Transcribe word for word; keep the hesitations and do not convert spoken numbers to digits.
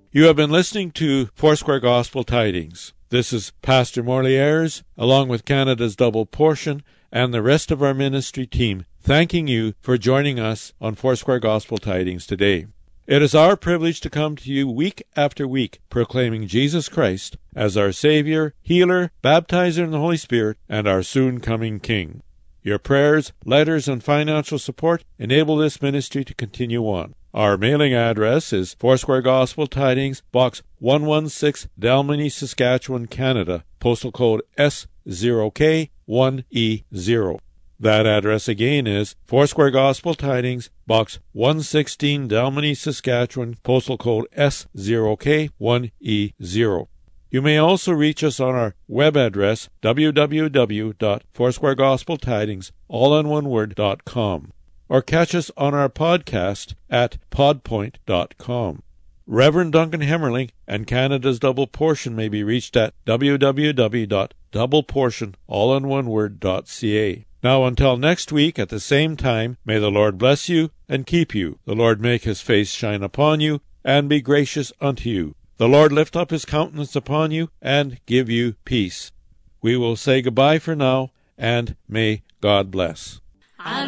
You have been listening to Foursquare Gospel Tidings. This is Pastor Morley Ayres, along with Canada's Double Portion and the rest of our ministry team, thanking you for joining us on Foursquare Gospel Tidings today. It is our privilege to come to you week after week, proclaiming Jesus Christ as our Savior, Healer, Baptizer in the Holy Spirit, and our soon-coming King. Your prayers, letters, and financial support enable this ministry to continue on. Our mailing address is Foursquare Gospel Tidings, Box one one six, Dalmeny, Saskatchewan, Canada, postal code S zero K one E zero. That address again is Foursquare Gospel Tidings, Box one sixteen, Dalmeny, Saskatchewan, postal code S zero K one E zero. You may also reach us on our web address, w w w dot foursquare gospel tidings all in one word dot com, or catch us on our podcast at podpoint dot com. Reverend Duncan Hemmerling and Canada's Double Portion may be reached at w w w dot double portion all in one word dot c a. Now, until next week at the same time, may the Lord bless you and keep you. The Lord make his face shine upon you and be gracious unto you. The Lord lift up his countenance upon you and give you peace. We will say goodbye for now, and may God bless.